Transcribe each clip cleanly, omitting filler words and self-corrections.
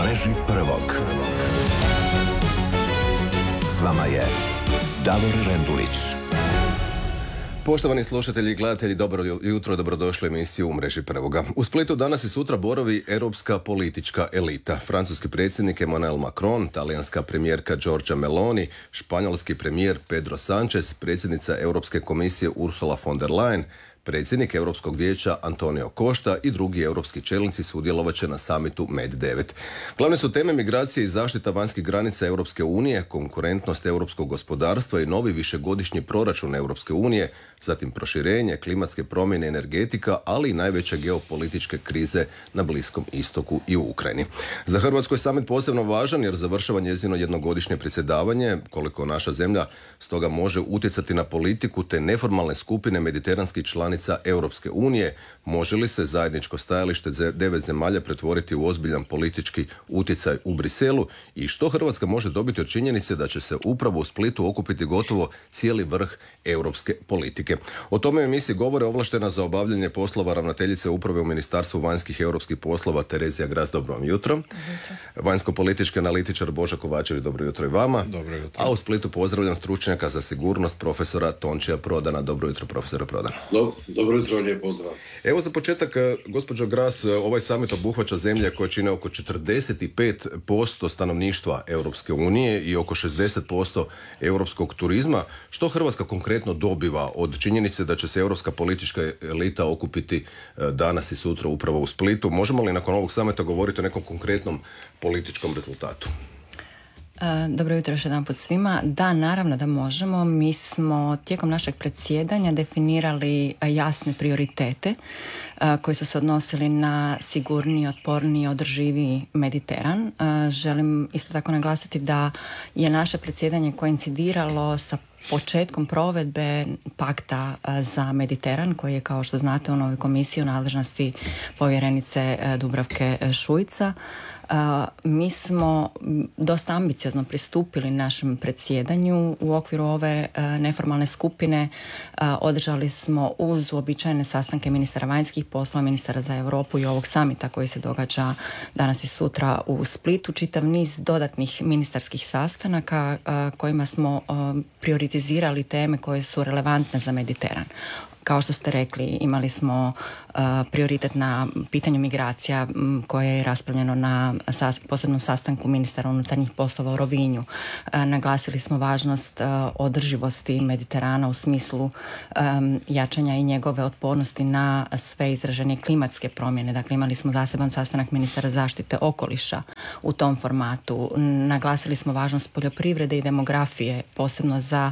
mreži prvog. S vama je Davor Rendulić. Poštovani slušatelji i gledatelji, dobro jutro, dobrodošli u emisiju U mreži prvoga. U Splitu danas i sutra boravi europska politička elita. Francuski predsjednik Emmanuel Macron, talijanska premijerka Giorgia Meloni, španjolski premijer Pedro Sanchez, predsjednica Europske komisije Ursula von der Leyen, predsjednik Europskog vijeća Antonio Costa i drugi europski čelnici sudjelovat će na samitu MED9. Glavne su teme migracije i zaštita vanjskih granica Europske unije, konkurentnost europskog gospodarstva i novi višegodišnji proračun Europske unije, zatim proširenje, klimatske promjene, energetika, ali i najveće geopolitičke krize na Bliskom istoku i u Ukrajini. Za Hrvatsku je samit posebno važan jer završava njezino jednogodišnje predsjedavanje, koliko naša zemlja stoga može utjecati na politiku te neformalne skupine mediteranskih članica Europske unije, može li se zajedničko stajalište 9 zemalja pretvoriti u ozbiljan politički utjecaj u Briselu i što Hrvatska može dobiti od činjenice da će se upravo u Splitu okupiti gotovo cijeli vrh europske politike. O tome u emisiji govore ovlaštena za obavljanje poslova ravnateljice uprave u Ministarstvu vanjskih i europskih poslova Terezija Gras. Dobro vam jutro. Vanjsko-politički analitičar Božo Kovačević, dobro jutro i vama. Dobro jutro. A u Splitu pozdravljam stručnjaka za sigurnost profesora Tončija Prodana. Dobro jutro, profesora Prodan. Dobro jutro, lijep pozdrav. Evo za početak, gospođo Gras, ovaj samit obuhvaća zemlje koje čine oko 45% stanovništva Europske unije i oko 60% europskog turizma. Što Hrvatska konkretno dobiva od činjenice da će se europska politička elita okupiti danas i sutra upravo u Splitu? Možemo li nakon ovog samita govoriti o nekom konkretnom političkom rezultatu? Dobro jutro još jedan put svima. Da, naravno da možemo. Mi smo tijekom našeg predsjedanja definirali jasne prioritete koji su se odnosili na sigurniji, otporniji, održiviji Mediteran. Želim isto tako naglasiti da je naše predsjedanje koincidiralo sa početkom provedbe pakta za Mediteran, koji je, kao što znate, u novoj komisiji u nadležnosti povjerenice Dubravke Šuica. Mi smo dosta ambiciozno pristupili našem predsjedanju. U okviru ove neformalne skupine održali smo uz uobičajene sastanke ministara vanjskih poslova, ministara za Europu i ovog samita koji se događa danas i sutra u Splitu, čitav niz dodatnih ministarskih sastanaka kojima smo prioritizirali teme koje su relevantne za Mediteran. Kao što ste rekli, imali smo prioritet na pitanju migracija koje je raspravljeno na posebnom sastanku ministara unutarnjih poslova u Rovinju. Naglasili smo važnost održivosti Mediterana u smislu jačanja i njegove otpornosti na sve izraženije klimatske promjene. Dakle, imali smo zaseban sastanak ministara zaštite okoliša u tom formatu. Naglasili smo važnost poljoprivrede i demografije, posebno za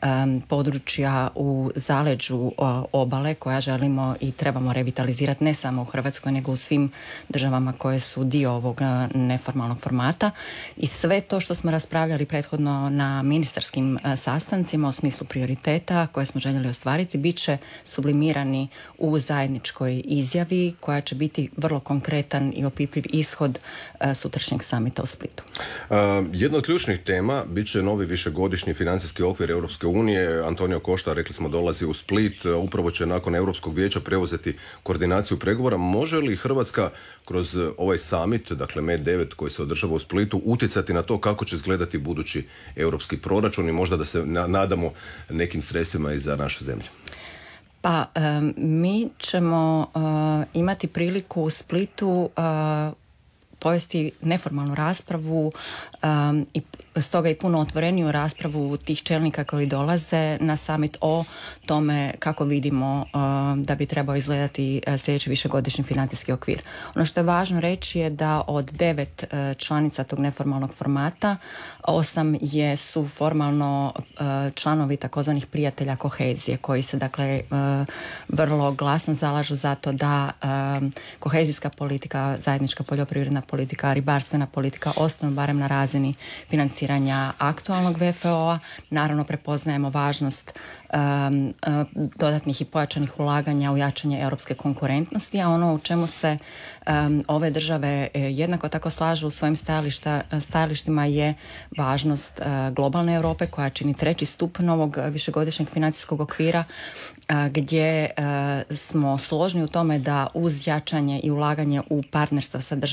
područja u zaleđu obale koja želimo i trebamo revitalizirati ne samo u Hrvatskoj nego u svim državama koje su dio ovog neformalnog formata. I sve to što smo raspravljali prethodno na ministarskim sastancima u smislu prioriteta koje smo željeli ostvariti bit će sublimirani u zajedničkoj izjavi koja će biti vrlo konkretan i opipljiv ishod sutrašnjeg samita u Splitu. Jedna od ključnih tema bit će novi višegodišnji financijski okvir Europske unije. Antonio Costa, rekli smo, dolazi u Split. Upravo će nakon Europskog vijeća preuzeti koordinaciju pregovora. Može li Hrvatska kroz ovaj summit, dakle MED9 koji se održava u Splitu, utjecati na to kako će izgledati budući europski proračun i možda da se nadamo nekim sredstvima i za našu zemlju? Pa, mi ćemo imati priliku u Splitu povesti neformalnu raspravu i stoga i puno otvoreniju raspravu tih čelnika koji dolaze na summit o tome kako vidimo da bi trebao izgledati sljedeći višegodišnji financijski okvir. Ono što je važno reći je da od 9 članica tog neformalnog formata 8 su formalno članovi takozvanih prijatelja kohezije koji se dakle vrlo glasno zalažu za to da kohezijska politika, zajednička poljoprivredna politika, ribarstvena politika ostanu barem na razini financiranja aktualnog VFO-a. Naravno prepoznajemo važnost dodatnih i pojačanih ulaganja u jačanje europske konkurentnosti, a ono u čemu se ove države jednako tako slažu u svojim stajalištima je važnost globalne Europe koja čini treći stup novog višegodišnjeg financijskog okvira, gdje smo složni u tome da uz jačanje i ulaganje u partnerstva sa državama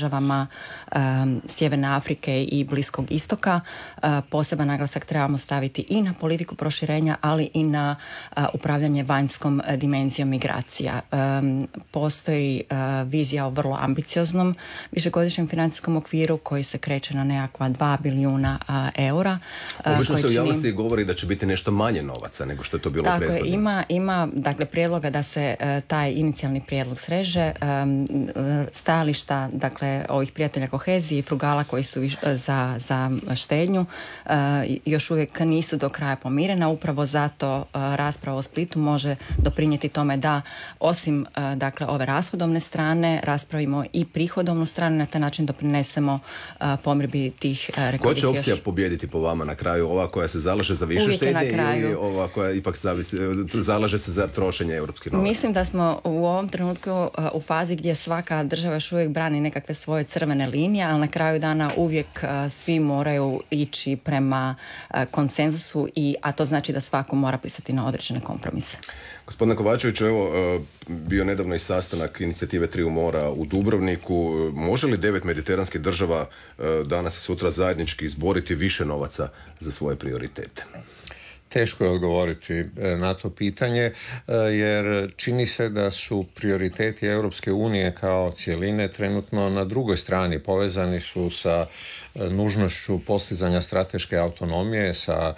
zemljama Sjeverne Afrike i Bliskog istoka. Poseban naglasak trebamo staviti i na politiku proširenja, ali i na upravljanje vanjskom dimenzijom migracija. Postoji vizija o vrlo ambicioznom višegodišnjem financijskom okviru koji se kreće na nekakva 2 bilijuna eura. Obično se u javnosti govori da će biti nešto manje novaca nego što je to bilo prethodno. Tako je, ima dakle prijedloga da se taj inicijalni prijedlog sreže. Stajališta dakle ovih prijatelja kohezije i frugala koji su za štednju još uvijek nisu do kraja pomirena. Upravo zato rasprava o Splitu može doprinijeti tome da osim dakle ove rashodovne strane raspravimo i prihodovnu stranu, na taj način doprinesemo pomirbi tih Koja će opcija pobijediti po vama na kraju? Ova koja se zalaže za više štednje ili ova koja ipak zalaže se za trošenje europskih novaca? Mislim da smo u ovom trenutku u fazi gdje svaka država još uvijek brani nekakve svoje crvene linije, ali na kraju dana uvijek svi moraju ići prema konsenzusu, a to znači da svako mora pisati na određene kompromise. Gospodine Kovačeviću, evo, bio nedavno i sastanak inicijative Triju mora u Dubrovniku. Može li 9 mediteranskih država danas i sutra zajednički izboriti više novaca za svoje prioritete? Teško je odgovoriti na to pitanje, jer čini se da su prioriteti Europske unije kao cjeline trenutno na drugoj strani. Povezani su sa nužnošću postizanja strateške autonomije, sa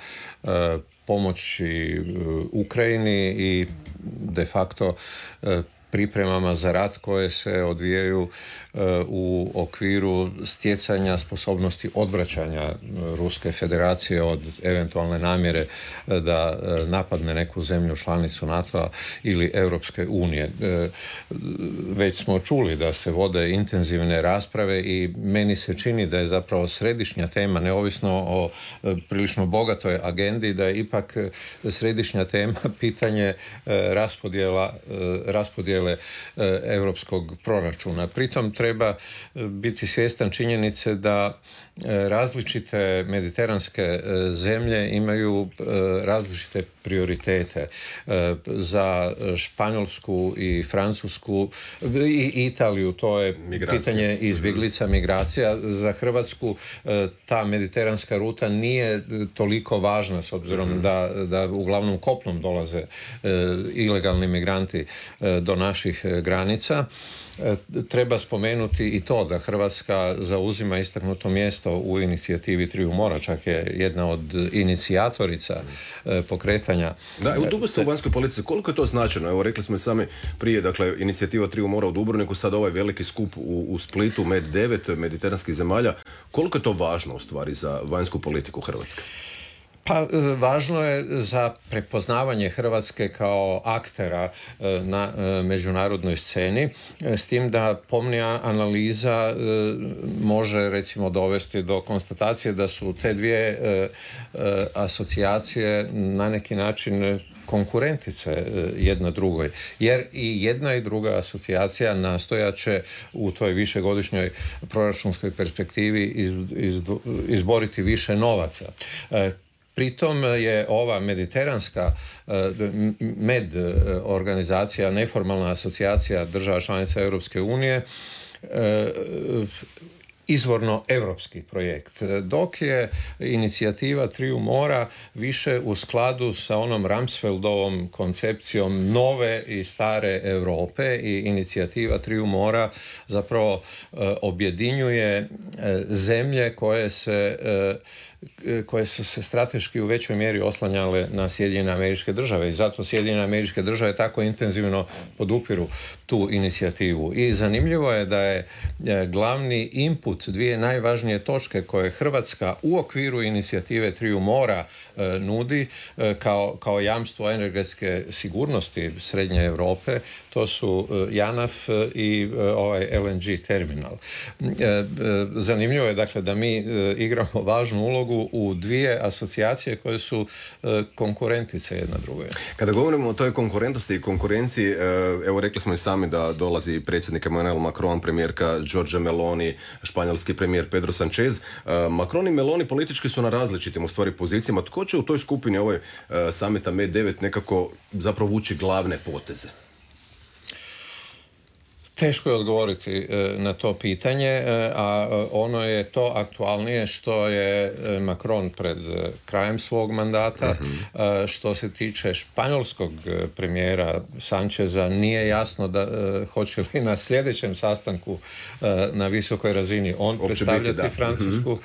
pomoći Ukrajini i de facto pripremama za rat koje se odvijaju u okviru stjecanja sposobnosti odvraćanja Ruske federacije od eventualne namjere da napadne neku zemlju članicu NATO-a ili Europske unije. Već smo čuli da se vode intenzivne rasprave i meni se čini da je zapravo središnja tema, neovisno o prilično bogatoj agendi, da je ipak središnja tema pitanje raspodjele europskog proračuna. Pritom treba biti svjestan činjenice da različite mediteranske zemlje imaju različite prioritete. Za Španjolsku i Francusku i Italiju to je pitanje izbjeglica, migracija. Za Hrvatsku ta mediteranska ruta nije toliko važna, s obzirom da uglavnom kopnom dolaze ilegalni migranti do naših granica. Treba spomenuti i to da Hrvatska zauzima istaknuto mjesto u inicijativi Triju mora, čak je jedna od inicijatorica pokretanja. Da, evo dugo ste u vanjskoj politici, koliko je to značajno? Evo rekli smo i sami prije, dakle, inicijativa Triju mora u Dubrovniku, sad ovaj veliki skup u Splitu, Med 9 mediteranskih zemalja. Koliko je to važno u stvari za vanjsku politiku Hrvatske? Pa važno je za prepoznavanje Hrvatske kao aktera na međunarodnoj sceni, s tim da pomnija analiza može recimo dovesti do konstatacije da su te dvije asocijacije na neki način konkurentice jedna drugoj, jer i jedna i druga asocijacija nastojat će u toj višegodišnjoj proračunskoj perspektivi izboriti više novaca. Pritom je ova mediteranska MED organizacija, neformalna asocijacija država članica Europske unije, izvorno europski projekt, dok je inicijativa Triju mora više u skladu sa onom Rumsfeldovom koncepcijom nove i stare Europe, i inicijativa Triju mora zapravo objedinjuje zemlje koje su se strateški u većoj mjeri oslanjale na Sjedinjene Američke Države, i zato Sjedinjene Američke Države tako intenzivno podupiru tu inicijativu. I zanimljivo je da je glavni input, dvije najvažnije točke koje Hrvatska u okviru inicijative Triju mora nudi kao jamstvo energetske sigurnosti Srednje Europe, to su JANAF i ovaj LNG terminal. Zanimljivo je dakle da mi igramo važnu ulogu u dvije asocijacije koje su konkurentice jedna druge. Kada govorimo o toj konkurentnosti i konkurenciji, evo rekli smo i sami da dolazi predsjednik Emmanuel Macron, premijerka Giorgia Meloni, španjolski premijer Pedro Sanchez. Macron i Meloni politički su na različitim u stvari pozicijama. Tko će u toj skupini ovoj samita Med 9 nekako zapravo vući glavne poteze? Teško je odgovoriti na to pitanje, a ono je to aktualnije što je Macron pred krajem svog mandata. Što se tiče španjolskog premijera Sancheza, nije jasno da hoće li na sljedećem sastanku na visokoj razini on predstavljati Francusku.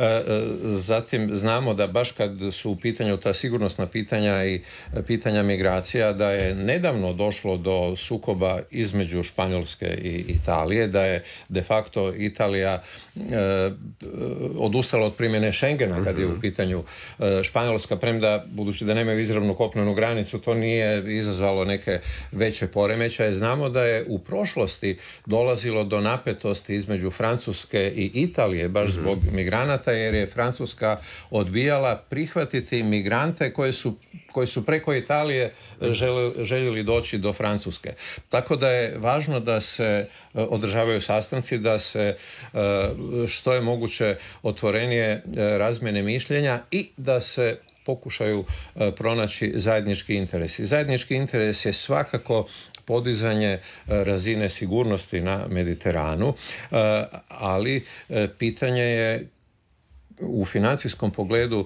Zatim znamo da baš kad su u pitanju ta sigurnosna pitanja i pitanja migracija, da je nedavno došlo do sukoba između Španjolske i Italije, da je de facto Italija odustala od primjene Schengena kad je u pitanju Španjolska, premda budući da nemaju izravnu kopnenu granicu, to nije izazvalo neke veće poremećaje. Znamo da je u prošlosti dolazilo do napetosti između Francuske i Italije baš zbog migranata, jer je Francuska odbijala prihvatiti migrante koji su preko Italije željeli doći do Francuske. Tako da je važno da se održavaju sastanci, da se što je moguće otvorenije razmjene mišljenja i da se pokušaju pronaći zajednički interesi. Zajednički interes je svakako podizanje razine sigurnosti na Mediteranu, ali pitanje je u financijskom pogledu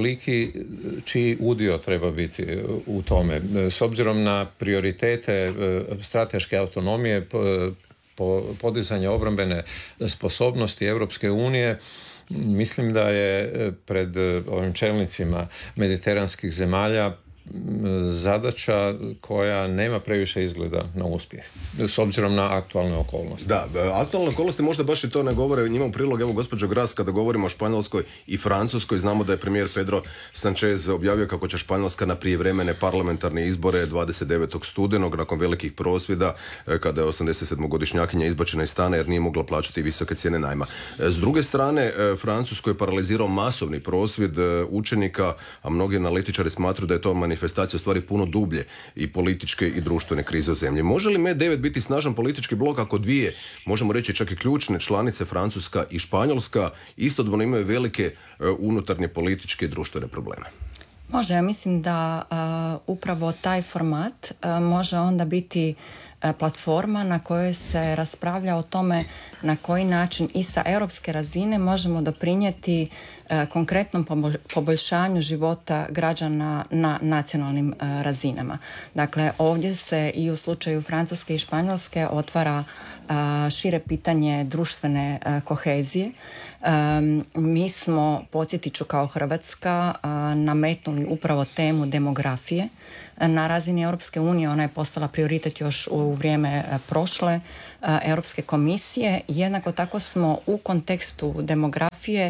čiji udio treba biti u tome. S obzirom na prioritete strateške autonomije, podizanje obrambene sposobnosti Europske unije, mislim da je pred ovim čelnicima mediteranskih zemalja zadaća koja nema previše izgleda na uspjeh, s obzirom na aktualne okolnosti. Da, aktualne okolnosti možda baš i to ne govore njima u prilog. Evo, gospođo Gras, kada govorimo o Španjolskoj i Francuskoj, znamo da je premijer Pedro Sanchez objavio kako će Španjolska na prijevremene parlamentarne izbore 29. studenog, nakon velikih prosvjeda, kada je 87-godišnjakinja izbačena iz stana jer nije mogla plaćati visoke cijene najma. S druge strane, Francusku je paralizirao masovni prosvjed učenika, a mnogi analitičari smatruju da je to manifestacija u stvari puno dublje i političke i društvene krize u zemlji. Može li M9 biti snažan politički blok ako dvije, možemo reći čak i ključne članice, Francuska i Španjolska, istodobno imaju velike unutarnje političke i društvene probleme? Može, ja mislim da upravo taj format može onda biti platforma na kojoj se raspravlja o tome na koji način i sa europske razine možemo doprinijeti konkretnom poboljšanju života građana na nacionalnim razinama. Dakle, ovdje se i u slučaju Francuske i Španjolske otvara šire pitanje društvene kohezije. Mi smo, podsjetit ću kao Hrvatska, nametnuli upravo temu demografije. Na razini Europske unije ona je postala prioritet još u vrijeme prošle Europske komisije. Jednako tako smo u kontekstu demografije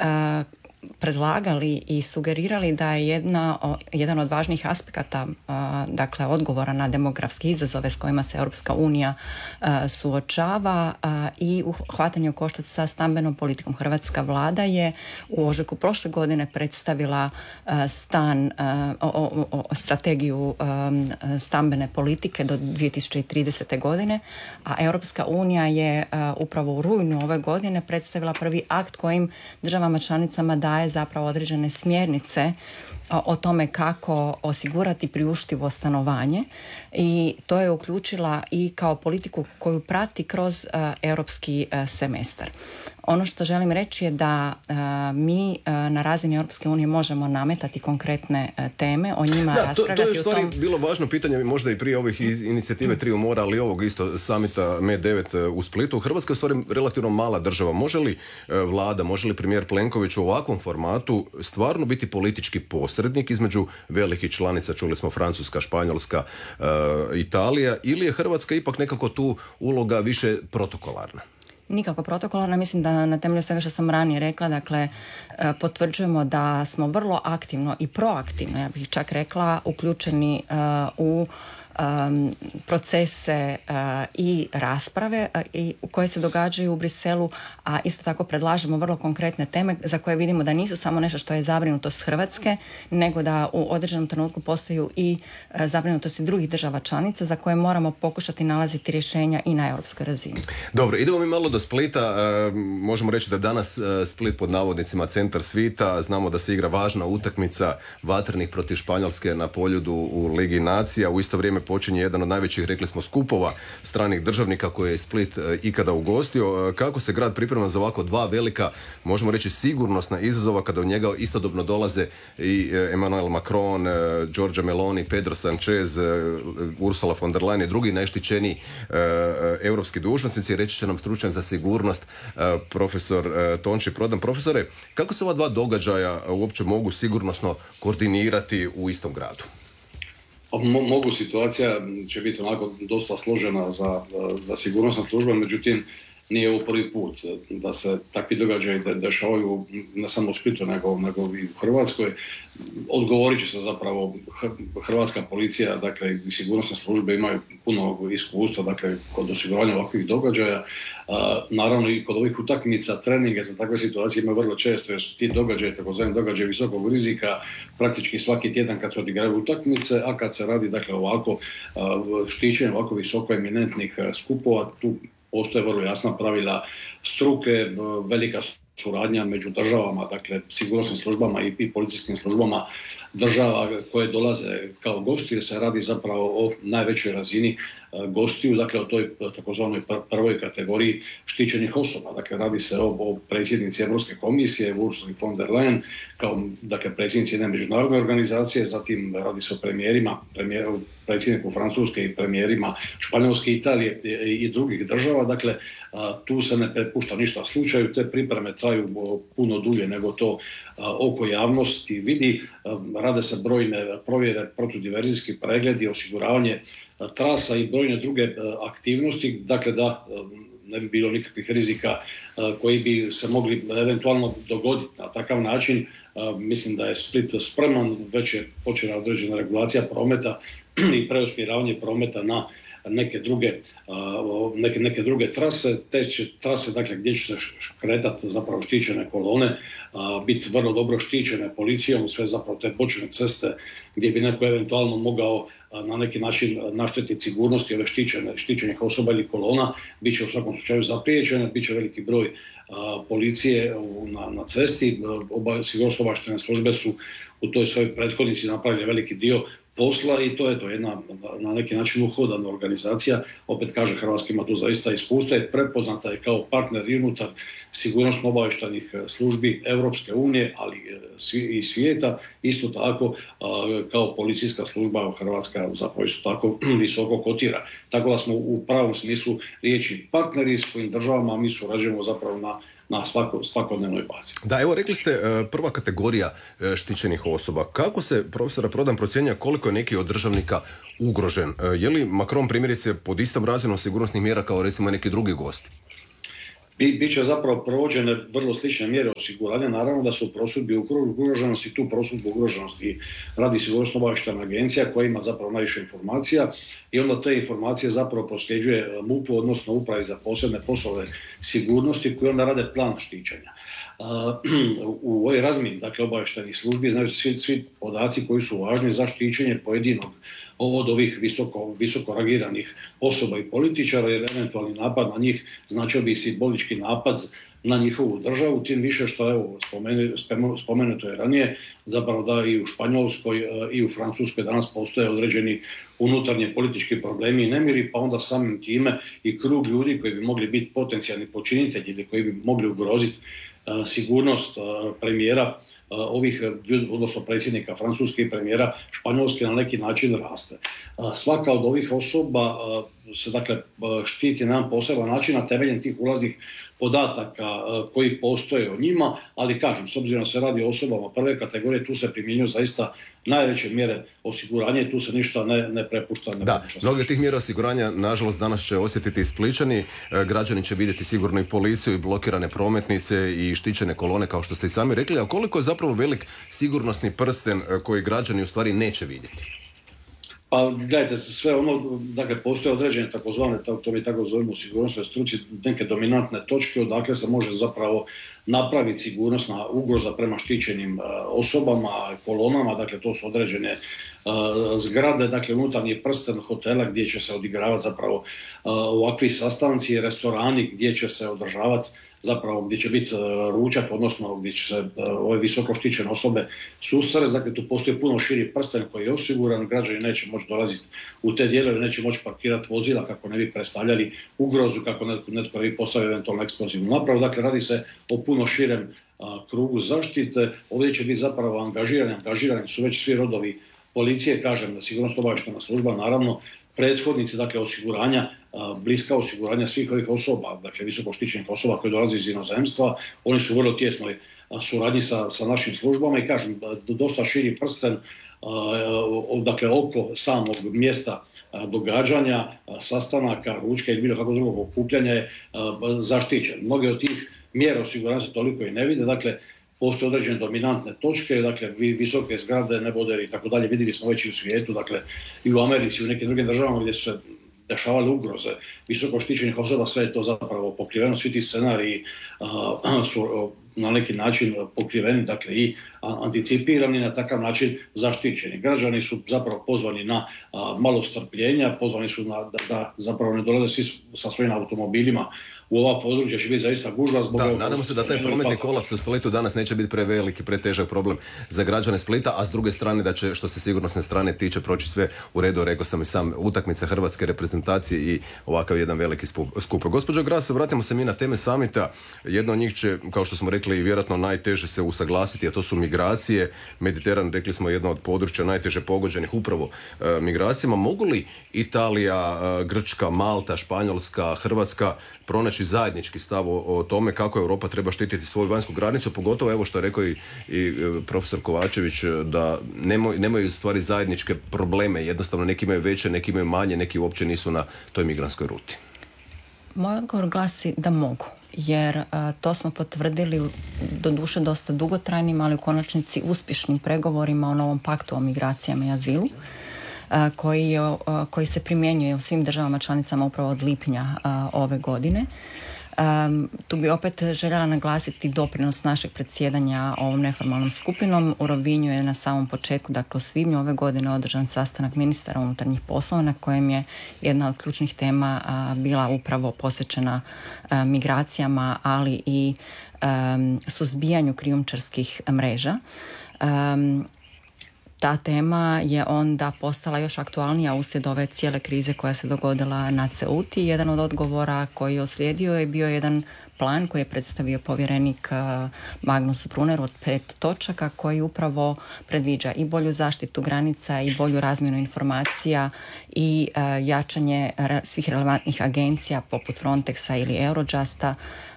predlagali i sugerirali da je jedan od važnijih aspekata dakle odgovora na demografske izazove s kojima se Europska unija suočava i hvatanje u koštac sa stambenom politikom. Hrvatska vlada je u ožujku prošle godine predstavila strategiju stambene politike do 2030. godine, a Europska unija je upravo u rujnu ove godine predstavila prvi akt kojim državama članicama daje zapravo određene smjernice o tome kako osigurati priuštivo stanovanje, i to je uključila i kao politiku koju prati kroz europski semestar. Ono što želim reći je da mi na razini Europske unije možemo nametati konkretne teme, o njima raspravljati. To je u stvari bilo važno pitanje, možda i prije ovih inicijative Triju mora, ali ovog isto samita M9 u Splitu. Hrvatska je u stvari relativno mala država. Može li vlada, može li premijer Plenković u ovakvom formatu stvarno biti politički posrednik između velikih članica, čuli smo Francuska, Španjolska, Italija, ili je Hrvatska ipak nekako tu uloga više protokolarna? Nikako protokolarna, mislim da na temelju svega što sam ranije rekla, dakle, potvrđujemo da smo vrlo aktivno i proaktivno, ja bih čak rekla, uključeni u procese i rasprave koje se događaju u Briselu, a isto tako predlažemo vrlo konkretne teme za koje vidimo da nisu samo nešto što je zabrinutost Hrvatske, nego da u određenom trenutku postaju i zabrinutosti drugih država članica za koje moramo pokušati nalaziti rješenja i na europskoj razini. Dobro, idemo mi malo do Splita. Možemo reći da je danas Split pod navodnicima centar svita. Znamo da se igra važna utakmica Vatrenih protiv Španjolske na Poljudu u Ligi nacija. U isto vrijeme počinje jedan od najvećih, rekli smo, skupova stranih državnika koje je Split ikada ugostio. Kako se grad priprema za ovako dva velika, možemo reći, sigurnosna izazova kada u njega istodobno dolaze i Emmanuel Macron, Giorgia Meloni, Pedro Sanchez, Ursula von der Leyen i drugi najštićeniji europski dužnosnici. Reći će nam stručnjak za sigurnost profesor Tonči Prodan. Profesore, kako se ova dva događaja uopće mogu sigurnosno koordinirati u istom gradu? Mogu, situacija će biti onako dosta složena za sigurnosne službe, međutim nije ovo prvi put da se takvi događaji dešavaju ne samo u Splitu nego i u Hrvatskoj. Odgovorit će se zapravo hrvatska policija, dakle i sigurnosne službe imaju puno iskustva, dakle kod osiguranja ovakvih događaja. Naravno i kod ovih utakmica, treninga za takve situacije ima vrlo često, jer su ti događaji, takozvani događaji visokog rizika, praktički svaki tjedan kad se odigraju utakmice, a kad se radi dakle ovako štićenje ovako visoko eminentnih skupova, tu postoje vrlo jasna pravila struke, velika suradnja među državama, dakle sigurnosnim službama i policijskim službama država koje dolaze kao gosti, jer se radi zapravo o najvećoj razini gostiju, dakle o toj takozvanoj prvoj kategoriji štićenih osoba. Dakle, radi se o predsjednici Europske komisije, Ursuli von der Leyen, kao dakle predsjednici jedne međunarodne organizacije, zatim radi se o predsjedniku Francuske i premijerima Španjolske, Italije i drugih država. Dakle, tu se ne prepušta ništa slučaju, te pripreme traju puno dulje nego to oko javnosti vidi. Rade se brojne provjere, protudiverzijski pregledi, osiguravanje trasa i brojne druge aktivnosti, dakle da ne bi bilo nikakvih rizika koji bi se mogli eventualno dogoditi na takav način. Mislim da je Split spreman, već je počela određena regulacija prometa i preusmjeravanje prometa na neke druge trase. Te će trase, dakle, gdje će se kretati zapravo štićene kolone, biti vrlo dobro štićene policijom, sve zapravo te bočne ceste gdje bi neko eventualno mogao na neki način naštetiti sigurnosti ove štićenih osoba ili kolona, bit će u svakom slučaju zapriječene, bit će veliki broj policije na cesti. Sigurnosno-obavještajne službe su u toj svojoj prethodnici napravili veliki dio posla i to je to jedna na neki način uhodana organizacija. Opet kaže, Hrvatska ima tu zaista iskustva i prepoznata je kao partner i unutar sigurnosno-obavještajnih službi Europske unije, ali i svijeta. Isto tako kao policijska služba Hrvatska zapravo isto tako visoko kotira. Tako da smo u pravom smislu riječi partneri s kojim državama mi surađujemo zapravo na svakodnevnoj bazi. Da, evo rekli ste prva kategorija štićenih osoba. Kako se, profesora Prodan, procjenjuje koliko je neki od državnika ugrožen? Je li Macron primjerice pod istom razinom sigurnosnih mjera kao recimo neki drugi gosti? Biće zapravo provođene vrlo slične mjere osiguranja. Naravno da su u prosudbi ugroženosti, tu prosudbu ugroženosti radi sigurnosno-obavještajna agencija koja ima zapravo najviše informacija i onda te informacije zapravo prosljeđuje MUP-u, odnosno Upravi za posebne poslove sigurnosti, koji onda rade plan štićenja. U ovoj razmjeni, dakle, obavještajnih službi, znači svi podaci koji su važni za štićenje pojedinog od ovih visoko rangiranih osoba i političara, jer eventualni napad na njih značio bi simbolički napad na njihovu državu, tim više što, evo, spomenuto je ranije, zapravo da i u Španjolskoj i u Francuskoj danas postoje određeni unutarnji politički problemi i nemiri, pa onda samim time i krug ljudi koji bi mogli biti potencijalni počinitelji ili koji bi mogli ugroziti sigurnost premijera odnosno predsjednika Francuske i premijera Španjolske na neki način raste. Svaka od ovih osoba se dakle štiti na jedan poseban način na temeljem tih ulaznih podataka koji postoje o njima, ali kažem, s obzirom da se radi o osobama prve kategorije, tu se primjenjuju zaista najveće mjere osiguranja i tu se ništa ne prepušta. Da, mnoge tih mjera osiguranja, nažalost, danas će osjetiti i Splićani. Građani će vidjeti sigurno i policiju i blokirane prometnice i štićene kolone, kao što ste i sami rekli. A koliko je zapravo velik sigurnosni prsten koji građani u stvari neće vidjeti? Pa gledajte, sve ono, dakle, postoje određene takozvane, to mi tako zovemo u sigurnosnoj struci, neke dominantne točke odakle se može zapravo napraviti sigurnosna ugroza prema štićenim osobama, kolonama, dakle to su određene zgrade, dakle unutarnji prsten hotela gdje će se odigravati zapravo ovakvi sastanci, restorani gdje će se održavati zapravo gdje će biti ručak, odnosno gdje će se ove visoko štićene osobe susresti. Dakle, tu postoji puno širi prsten koji je osiguran, građani neće moći dolaziti u te dijelove, neće moći parkirati vozila kako ne bi predstavljali ugrozu, kako netko ne bi postavio eventualno eksplozivnu napravu. Dakle, radi se o puno širem krugu zaštite. Ovdje će biti zapravo angažirani su već svi rodovi policije, kažem, sigurnosno-obavještajna služba, naravno, prethodnici, dakle, osiguranja, bliska osiguranja svih ovih osoba, dakle, visoko štićenih osoba koje dolaze iz inozemstva, oni su u vrlo tjesnoj suradnji sa našim službama i kažem, dosta širi prsten, dakle, oko samog mjesta događanja, sastanaka, ručka ili bilo kakvog drugog okupljanja je zaštićen. Mnoge od tih mjera osiguranja se toliko i ne vide, dakle, postoje određene dominantne točke, dakle, visoke zgrade, neboderi i tako dalje, vidjeli smo već i u svijetu, dakle, i u Americi i u nekim drugim državama gdje su se dešavale ugroze visoko štićenih osoba, sve je to zapravo pokriveno, svi ti scenariji su na neki način pokriveni, dakle, i anticipirani, na takav način zaštićeni. Građani su zapravo pozvani na malo strpljenja, pozvani su da zapravo ne dolaze svi sa svojim automobilima u ova područja, će biti zaista gužva zbog... Da, nadamo se da taj prometni kolaps u Splitu danas neće biti preveliki, pretežak problem za građane Splita, a s druge strane da će, što se sigurnosne strane tiče, proći sve u redu. Rekao sam i sam, utakmica hrvatske reprezentacije i ovakav jedan veliki skup. Gospođo Gras, vratimo se mi na teme samita. Jedno od njih će, kao što smo rekli, vjerojatno najteže se usaglasiti, a to su migracije. Mediteran, rekli smo, jedno od područja najteže pogođenih upravo migracijama. Mogu li Italija, Grčka, Malta, Španjolska, Hrvatska pronaći zajednički stav o tome kako Europa treba štititi svoju vanjsku granicu, pogotovo evo što je rekao i profesor Kovačević, da nemaju stvari zajedničke probleme, jednostavno neki imaju veće, neki imaju manje, neki uopće nisu na toj migrantskoj ruti? Moj odgovor glasi da mogu, jer to smo potvrdili doduše dosta dugotrajnim, ali u konačnici uspješnim pregovorima o novom paktu o migracijama i azilu, koji se primjenjuje u svim državama članicama upravo od lipnja ove godine. Tu bi opet željela naglasiti doprinos našeg predsjedanja ovom neformalnom skupinom. U Rovinju je na samom početku, dakle u svibnju ove godine, održan sastanak ministara unutarnjih poslova na kojem je jedna od ključnih tema bila upravo posvećena migracijama, ali i suzbijanju krijumčarskih mreža. Ta tema je onda postala još aktualnija uslijed ove cijele krize koja se dogodila na Ceuti. Jedan od odgovora koji je uslijedio je bio jedan plan koji je predstavio povjerenik Magnus Brunner od 5 točaka koji upravo predviđa i bolju zaštitu granica i bolju razmjenu informacija i jačanje svih relevantnih agencija poput Frontexa ili Eurojusta,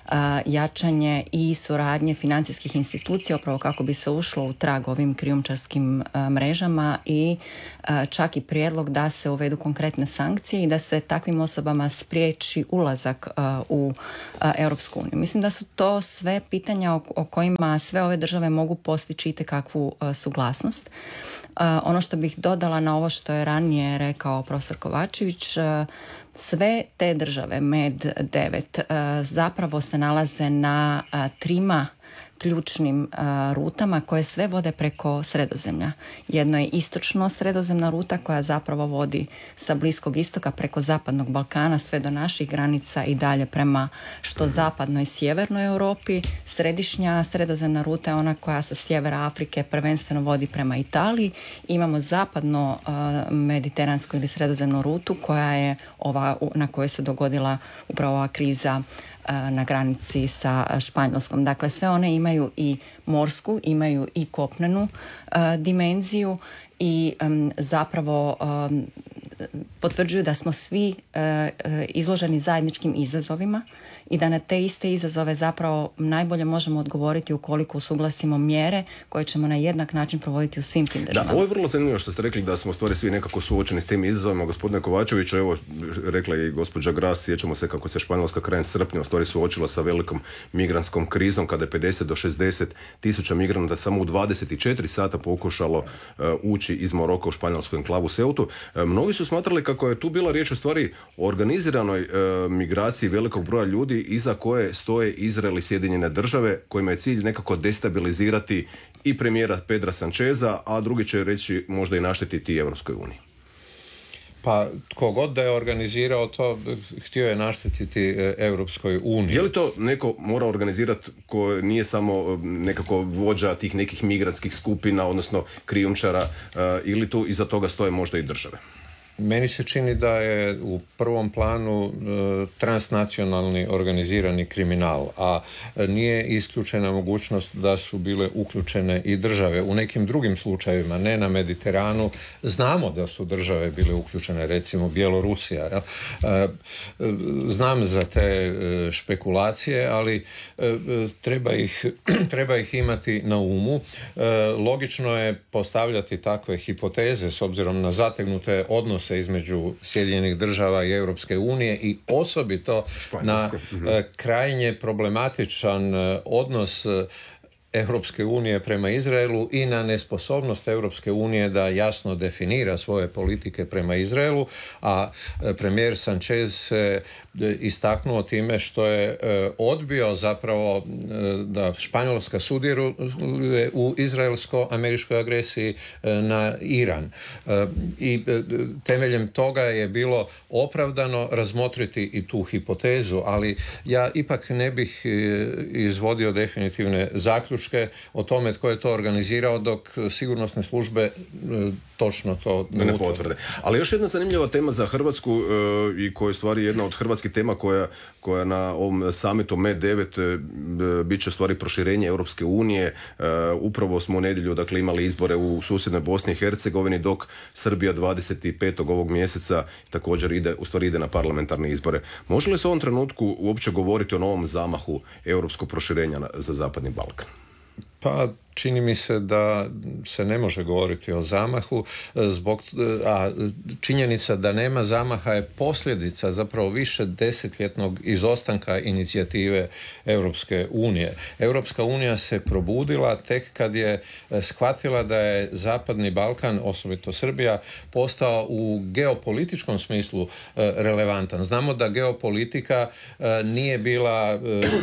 jačanje i suradnje financijskih institucija upravo kako bi se ušlo u trag ovim krijumčarskim mrežama i čak i prijedlog da se uvedu konkretne sankcije i da se takvim osobama spriječi ulazak u Europsku uniju. Mislim da su to sve pitanja o kojima sve ove države mogu postići itekakvu suglasnost. Ono što bih dodala na ovo što je ranije rekao profesor Kovačević, sve te države, MED 9, zapravo se nalaze na trima ključnim rutama koje sve vode preko Sredozemlja. Jedno je istočno sredozemna ruta koja zapravo vodi sa Bliskog istoka preko Zapadnog Balkana sve do naših granica i dalje prema što zapadnoj i sjevernoj Europi. Središnja sredozemna ruta je ona koja sa sjevera Afrike prvenstveno vodi prema Italiji. Imamo zapadno mediteransku ili sredozemnu rutu koja je ova na kojoj se dogodila upravo ova kriza na granici sa Španjolskom. Dakle, sve one imaju i morsku, imaju i kopnenu dimenziju i zapravo potvrđuju da smo svi izloženi zajedničkim izazovima i da na te iste izazove zapravo najbolje možemo odgovoriti ukoliko usuglasimo mjere koje ćemo na jednak način provoditi u svim tim državama. Da, ovo je vrlo zanimljivo što ste rekli da smo u stvari svi nekako suočeni s tim izazovima. Gospodine Kovačeviću, evo, rekla je i gospođa Gras, sjećamo se kako se Španjolska krajem srpnja u stvari suočila sa velikom migrantskom krizom kada je 50 do 60 tisuća migranata samo u 24 sata pokušalo ući iz Maroka u španjolsku enklavu Ceutu. Mnogi su smatrali kako je tu bila riječ u stvari o organiziranoj migraciji velikog broja ljudi iza koje stoje Izrael i Sjedinjene Države, kojima je cilj nekako destabilizirati i premijera Pedra Sancheza, a drugi će reći možda i naštetiti Europskoj uniji. Pa tko god da je organizirao to, htio je naštetiti Europskoj uniji. Je li to neko mora organizirati ko nije samo nekako vođa tih nekih migrantskih skupina, odnosno krijumčara, ili tu iza toga stoje možda i države? Meni se čini da je u prvom planu transnacionalni organizirani kriminal, a nije isključena mogućnost da su bile uključene i države. U nekim drugim slučajevima, ne na Mediteranu, znamo da su države bile uključene, recimo Bjelorusija. Znam za te špekulacije, ali treba ih imati na umu. Logično je postavljati takve hipoteze s obzirom na zategnute odnose između Sjedinjenih država i Europske unije i osobito na krajnje problematičan odnos Europske unije prema Izraelu i na nesposobnost Europske unije da jasno definira svoje politike prema Izraelu, a premijer Sanchez se istaknuo time što je odbio zapravo da Španjolska sudjeluje u izraelsko-američkoj agresiji na Iran. I temeljem toga je bilo opravdano razmotriti i tu hipotezu, ali ja ipak ne bih izvodio definitivne zaključke o tome tko je to organizirao, dok sigurnosne službe točno to ne potvrde. Ali još jedna zanimljiva tema za Hrvatsku i koja je stvari jedna od hrvatskih tema koja na ovom samitu MED9 bit će stvari proširenje Europske unije. Upravo smo u nedjelju imali izbore u susjednoj Bosni i Hercegovini, dok Srbija 25. ovog mjeseca također ide na parlamentarne izbore. Može li se u ovom trenutku uopće govoriti o novom zamahu europskog proširenja za Zapadni Balkan? Pa čini mi se da se ne može govoriti o zamahu, a činjenica da nema zamaha je posljedica zapravo više desetljetnog izostanka inicijative Europske unije. Europska unija se probudila tek kad je shvatila da je Zapadni Balkan, osobito Srbija, postao u geopolitičkom smislu relevantan. Znamo da geopolitika nije bila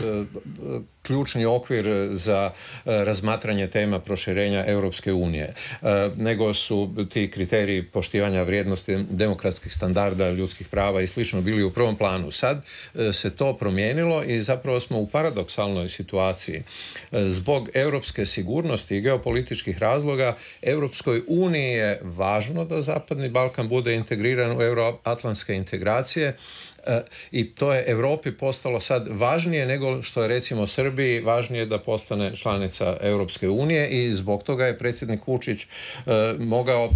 ključni okvir za razmatranje tema proširenja Europske unije, nego su ti kriteriji poštivanja vrijednosti demokratskih standarda, ljudskih prava i slično bili u prvom planu. Sad se to promijenilo i zapravo smo u paradoksalnoj situaciji. Zbog europske sigurnosti i geopolitičkih razloga Europskoj uniji je važno da Zapadni Balkan bude integriran u euroatlantske integracije, i to je Europi postalo sad važnije nego što je recimo Srbiji važnije da postane članica Europske unije, i zbog toga je predsjednik Vučić mogao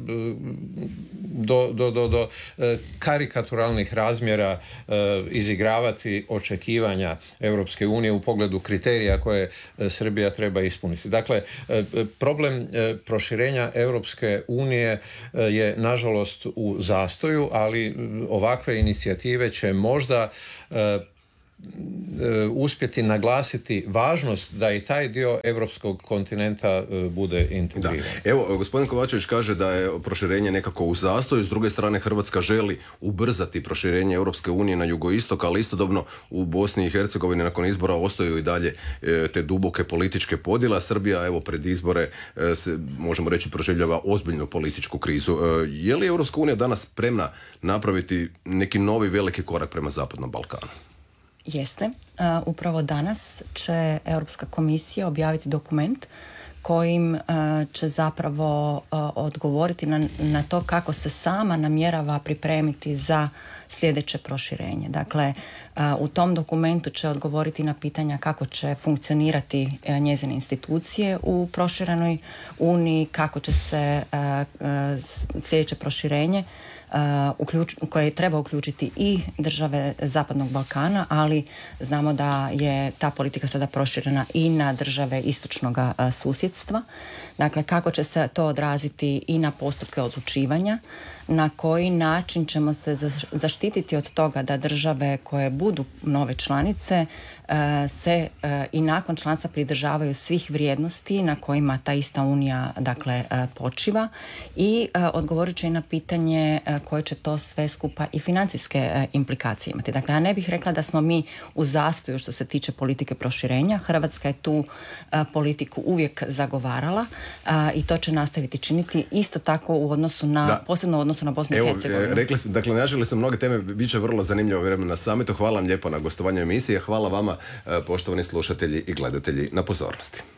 do karikaturalnih razmjera izigravati očekivanja Europske unije u pogledu kriterija koje Srbija treba ispuniti. Dakle, problem proširenja Europske unije je nažalost u zastoju, ali ovakve inicijative će možda uspjeti naglasiti važnost da i taj dio europskog kontinenta bude integriran. Da. Evo, gospodin Kovačević kaže da je proširenje nekako u zastoju, s druge strane Hrvatska želi ubrzati proširenje Europske unije na jugoistok, ali istodobno u Bosni i Hercegovini nakon izbora ostaju i dalje te duboke političke podjele. Srbija, evo, pred izbore se, možemo reći, proživljava ozbiljnu političku krizu. Je li Europska unija danas spremna napraviti neki novi veliki korak prema Zapadnom Balkanu? Jeste. Upravo danas će Europska komisija objaviti dokument kojim će zapravo odgovoriti na to kako se sama namjerava pripremiti za sljedeće proširenje. Dakle, u tom dokumentu će odgovoriti na pitanja kako će funkcionirati njezine institucije u proširenoj uniji, kako će se sljedeće proširenje koje treba uključiti i države Zapadnog Balkana, ali znamo da je ta politika sada proširena i na države istočnog susjedstva. Dakle, kako će se to odraziti i na postupke odlučivanja, na koji način ćemo se zaštititi od toga da države koje budu nove članice se i nakon članstva pridržavaju svih vrijednosti na kojima ta ista unija počiva, i odgovorit će i na pitanje koje će to sve skupa i financijske implikacije imati. Dakle, ja ne bih rekla da smo mi u zastoju što se tiče politike proširenja. Hrvatska je tu politiku uvijek zagovarala i to će nastaviti činiti, isto tako u odnosu na, posebno u odnosu odnosu na Bosnu i Hercegovinu. Rekli smo, dakle, naželi su mnoge teme, bit će vrlo zanimljivo vrijeme na samitu. Hvala vam lijepo na gostovanju emisije. Hvala vama, poštovani slušatelji i gledatelji, na pozornosti.